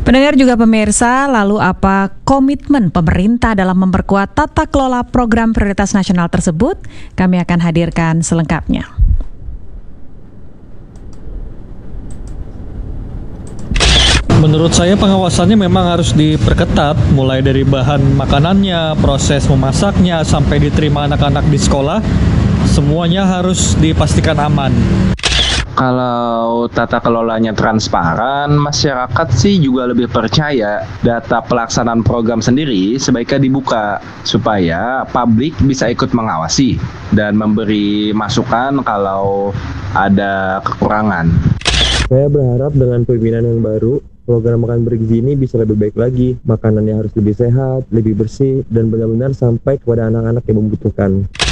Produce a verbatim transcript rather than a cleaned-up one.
Pendengar juga pemirsa, lalu apa komitmen pemerintah dalam memperkuat tata kelola program prioritas nasional tersebut? Kami akan hadirkan selengkapnya. Menurut saya pengawasannya memang harus diperketat, mulai dari bahan makanannya, proses memasaknya, sampai diterima anak-anak di sekolah, semuanya harus dipastikan aman. Kalau tata kelolanya transparan, masyarakat sih juga lebih percaya. Data pelaksanaan program sendiri sebaiknya dibuka supaya publik bisa ikut mengawasi dan memberi masukan kalau ada kekurangan. Saya berharap dengan pimpinan yang baru, program makan bergizi ini bisa lebih baik lagi. Makanannya harus lebih sehat, lebih bersih, dan benar-benar sampai kepada anak-anak yang membutuhkan.